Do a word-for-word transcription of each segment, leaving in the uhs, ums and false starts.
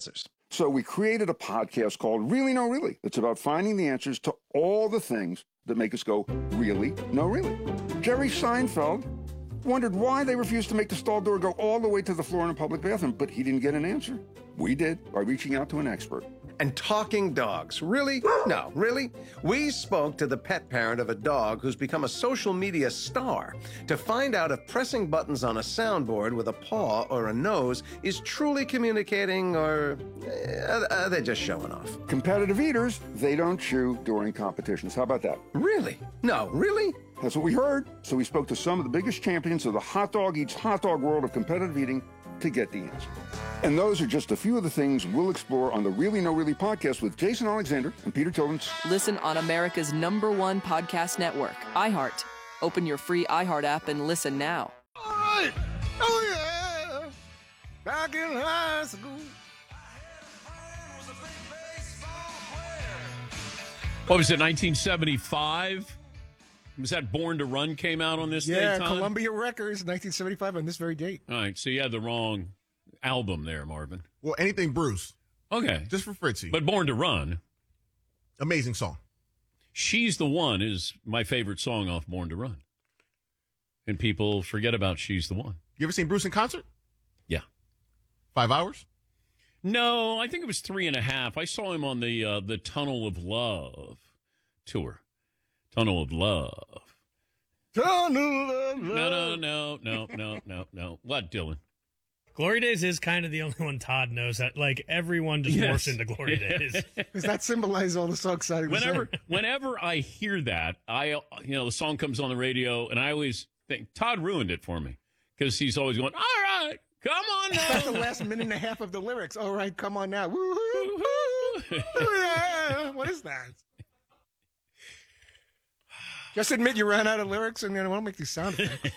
answers. So we created a podcast called Really No Really. It's about finding the answers to all the things that make us go, really, no, really. Jerry Seinfeld wondered why they refused to make the stall door go all the way to the floor in a public bathroom, but he didn't get an answer. We did by reaching out to an expert. And talking dogs. Really? No, really? We spoke to the pet parent of a dog who's become a social media star to find out if pressing buttons on a soundboard with a paw or a nose is truly communicating or uh, are they just showing off? Competitive eaters, they don't chew during competitions. How about that? Really? No, really? That's what we heard. So we spoke to some of the biggest champions of the hot dog eats hot dog world of competitive eating to get the answer. And those are just a few of the things we'll explore on the Really No Really podcast with Jason Alexander and Peter Tillins. Listen on America's number one podcast network, iHeart. Open your free iHeart app and listen now. All right. Oh, yeah. Back in high school. What was it, nineteen seventy-five? Was that Born to Run came out on this yeah, day, Tom? Columbia Records, nineteen seventy-five, on this very date. All right, so you had the wrong album there, Marvin. Well, anything Bruce. Okay. Just for Fritzy. But Born to Run. Amazing song. She's the One is my favorite song off Born to Run. And people forget about She's the One. You ever seen Bruce in concert? Yeah. Five hours? No, I think it was three and a half. I saw him on the uh, the Tunnel of Love tour. Tunnel of Love. Tunnel of Love. No, no, no, no, no, no, no. What, Dylan? Glory Days is kind of the only one Todd knows that, like, everyone just Yes. morphs into Glory Days. Does that symbolize all the so exciting? Whenever, whenever I hear that, I, uh, you know, the song comes on the radio, and I always think Todd ruined it for me because he's always going, "All right, come on That's the now." last minute and a half of the lyrics. All right, come on now. Woo-hoo. Yeah. What is that? Just admit you ran out of lyrics and then won't make these sound effects.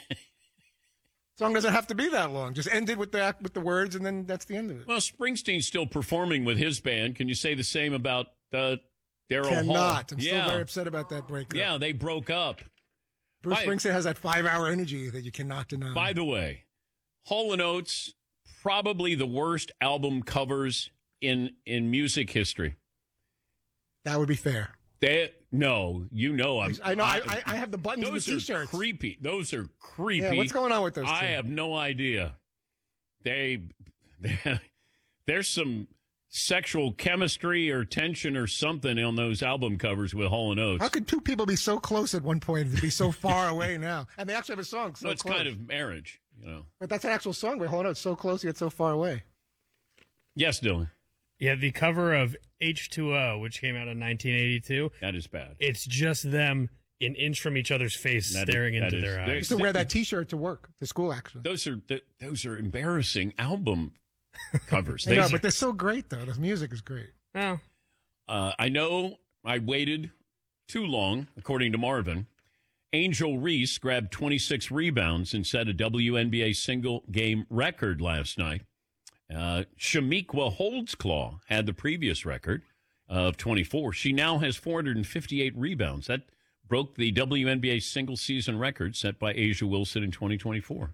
Song doesn't have to be that long. Just end it with the with the words, and then that's the end of it. Well, Springsteen's still performing with his band. Can you say the same about uh, Daryl Hall? Cannot. I'm yeah. still very upset about that breakup. Yeah, they broke up. Bruce By- Springsteen has that five-hour energy that you cannot deny. By the way, Hall and Oates, probably the worst album covers in in music history. That would be fair. They, no, you know I'm. I know. I, I, I have the buttons of the Those T-shirts. are creepy. Those are creepy. Yeah, what's going on with those two? I have no idea. They, there's some sexual chemistry or tension or something on those album covers with Hall and Oates. How could two people be so close at one point and be so far away now? And they actually have a song. So well, it's close. kind of marriage, you know. But that's an actual song. Wait, hold on. It's so close yet so far away. Yes, Dylan. Yeah, the cover of H two O, which came out in nineteen eighty-two. That is bad. It's just them an inch from each other's face, That staring is- that into is- their they- eyes. I used to wear that T-shirt to work, to school, actually. Those are th- those are embarrassing album covers. I They- know, but they're so great, though. The music is great. Oh. Uh, I know I waited too long, according to Marvin. Angel Reese grabbed twenty-six rebounds and set a W N B A single game record last night. Uh, Shamiqua Holdsclaw had the previous record of twenty-four. She now has four hundred fifty-eight rebounds. That broke the W N B A single season record set by Asia Wilson in twenty twenty-four.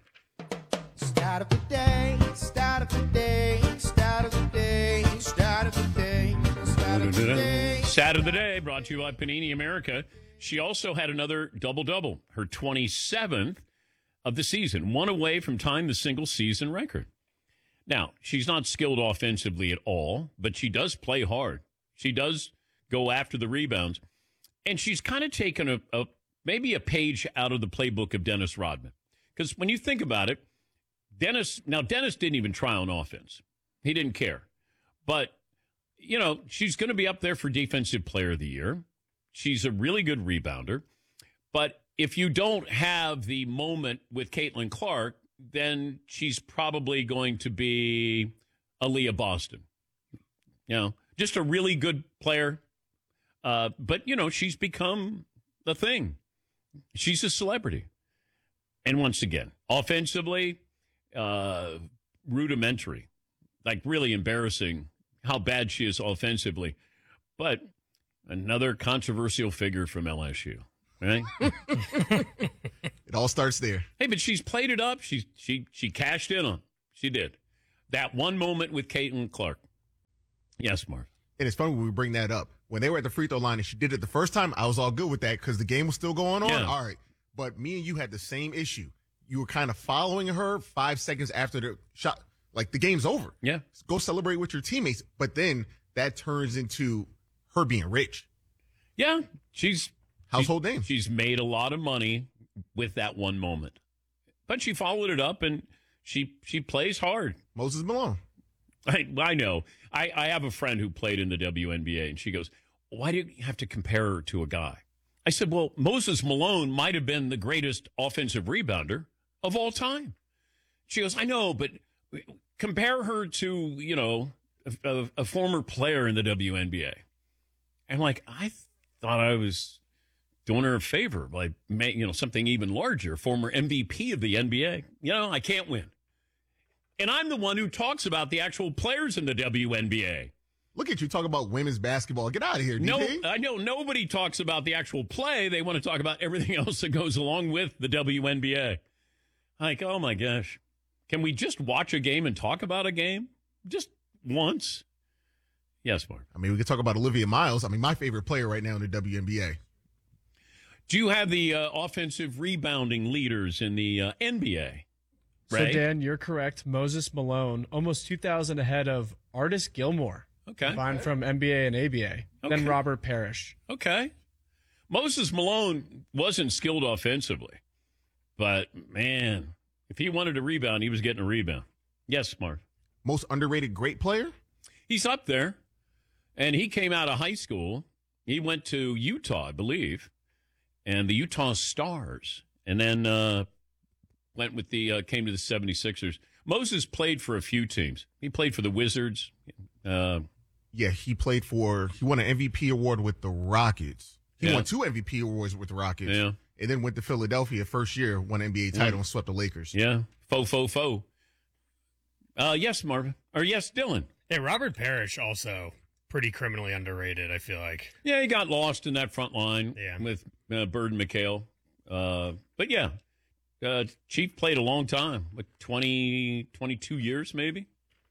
Start of the day, start of the day, start of the day, start of the day, start of the day. Stat of the day brought to you by Panini America. She also had another double-double, her twenty-seventh of the season, one away from tying the single season record. Now, she's not skilled offensively at all, but she does play hard. She does go after the rebounds. And she's kind of taken a, a maybe a page out of the playbook of Dennis Rodman. Because when you think about it, Dennis, now Dennis didn't even try on offense. He didn't care. But, you know, she's going to be up there for Defensive Player of the Year. She's a really good rebounder. But if you don't have the moment with Caitlin Clark, then she's probably going to be Aaliyah Boston. You know, just a really good player. Uh, but, you know, she's become the thing. She's a celebrity. And once again, offensively, uh, rudimentary. Like, really embarrassing how bad she is offensively. But another controversial figure from L S U. Right? It all starts there. Hey, but she's played it up. She she she cashed in on. She did. That one moment with Caitlin Clark. Yes, Mark. And it's funny when we bring that up. When they were at the free throw line and she did it the first time, I was all good with that because the game was still going on. Yeah. All right. But me and you had the same issue. You were kind of following her five seconds after the shot. Like, the game's over. Yeah. Go celebrate with your teammates. But then that turns into her being rich. Yeah, she's Household she, name. She's made a lot of money with that one moment. But she followed it up, and she she plays hard. Moses Malone. I, I know. I, I have a friend who played in the W N B A, and she goes, why do you have to compare her to a guy? I said, well, Moses Malone might have been the greatest offensive rebounder of all time. She goes, I know, but compare her to, you know, a, a, a former player in the W N B A. I'm like, I thought I was doing her a favor by, you know, something even larger, former M V P of the N B A. You know, I can't win. And I'm the one who talks about the actual players in the W N B A. Look at you talking about women's basketball. Get out of here, D P. No, I know nobody talks about the actual play. They want to talk about everything else that goes along with the W N B A. Like, oh my gosh. Can we just watch a game and talk about a game? Just once. Yes, Mark. I mean, we could talk about Olivia Miles. I mean, my favorite player right now in the W N B A. Do you have the uh, offensive rebounding leaders in the uh, N B A? Ray? So, Dan, you're correct. Moses Malone, almost two thousand ahead of Artis Gilmore. Okay. Combined from N B A and A B A. Okay. Then Robert Parrish. Okay. Moses Malone wasn't skilled offensively. But, man, if he wanted a rebound, he was getting a rebound. Yes, Mark. Most underrated great player? He's up there. And he came out of high school. He went to Utah, I believe, and the Utah Stars. And then uh, went with the uh, came to the seventy-sixers. Moses played for a few teams. He played for the Wizards. Uh, yeah, he played for, he won an M V P award with the Rockets. He Yeah. won two M V P awards with the Rockets. Yeah. And then went to Philadelphia first year, won N B A title, Yeah. and swept the Lakers. yeah. Faux, faux, faux. Uh, yes, Marvin. Or yes, Dylan. Hey, Robert Parrish also pretty criminally underrated, I feel like. Yeah, he got lost in that front line Yeah. with uh, Bird and McHale. Uh, but, yeah, uh, Chief played a long time, like twenty, twenty-two years maybe.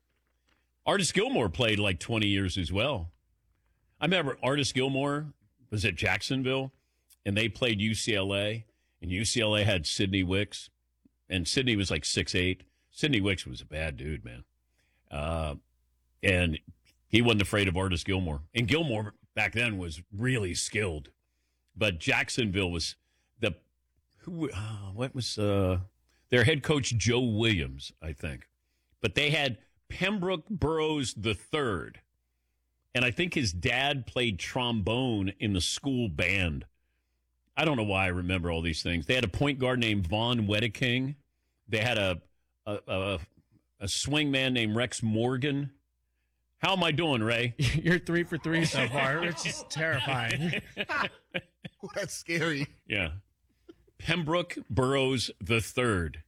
Artis Gilmore played like twenty years as well. I remember Artis Gilmore was at Jacksonville, and they played U C L A, and U C L A had Sidney Wicks, and Sidney was like six eight. Sidney Wicks was a bad dude, man. Uh, and he wasn't afraid of Artis Gilmore. And Gilmore back then was really skilled. But Jacksonville was the, who, uh, what was, uh, their head coach, Joe Williams, I think. But they had Pembroke Burrows the third. And I think his dad played trombone in the school band. I don't know why I remember all these things. They had a point guard named Von Wedeking. They had a, a, a, a swing man named Rex Morgan. How am I doing, Ray? You're three for three so far, which is terrifying. Oh, that's scary. Yeah. Pembroke Burrows the third.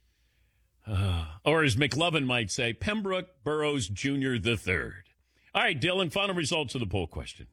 Uh, or as McLovin might say, Pembroke Burrows Junior the third. All right, Dylan, final results of the poll question.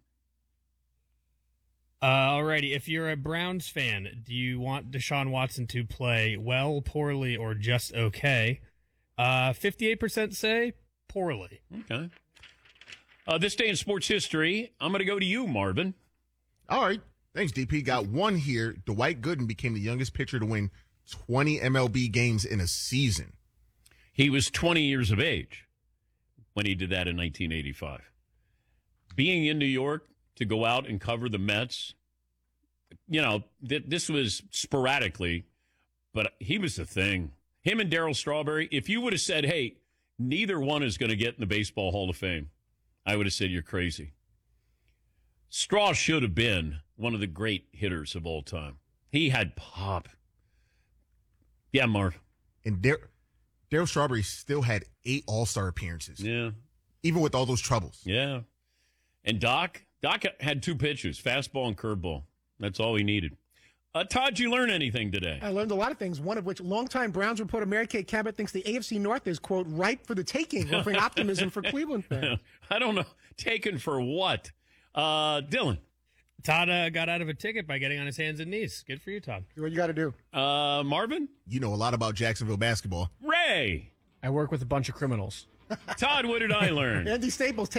Uh, alrighty, if you're a Browns fan, do you want Deshaun Watson to play well, poorly, or just okay? Uh, fifty-eight percent say poorly. Okay. Uh, this day in sports history, I'm going to go to you, Marvin. All right. Thanks, D P. Got one here. Dwight Gooden became the youngest pitcher to win twenty M L B games in a season. He was twenty years of age when he did that in nineteen eighty-five. Being in New York to go out and cover the Mets, you know, th- this was sporadically, but he was the thing. Him and Darryl Strawberry, if you would have said, hey, neither one is going to get in the Baseball Hall of Fame, I would have said you're crazy. Straw should have been one of the great hitters of all time. He had pop. Yeah, Marv. And Dar- Darryl Strawberry still had eight All-Star appearances, Yeah. even with all those troubles. Yeah. And Doc, Doc had two pitches, fastball and curveball. That's all he needed. Uh, Todd, did you learn anything today? I learned a lot of things, one of which longtime Browns reporter Mary Kay Cabot thinks the A F C North is, quote, ripe for the taking, offering optimism for Cleveland fans. I don't know. Taken for what? Uh, Dylan. Todd uh, got out of a ticket by getting on his hands and knees. Good for you, Todd. What you got to do? Uh, Marvin. You know a lot about Jacksonville basketball. Ray. I work with a bunch of criminals. Todd, what did I learn? Andy Staples